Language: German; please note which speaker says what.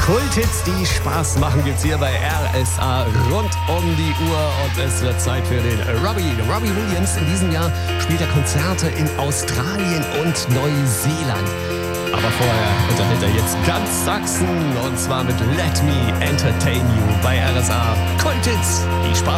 Speaker 1: Kulthits, die Spaß machen, gibt's hier bei RSA rund um die Uhr. Und es wird Zeit für den Robbie. Robbie Williams. In diesem Jahr spielt er Konzerte in Australien und Neuseeland. Aber vorher unterhält er jetzt ganz Sachsen. Und zwar mit Let Me Entertain You bei RSA. Kulthits, die Spaß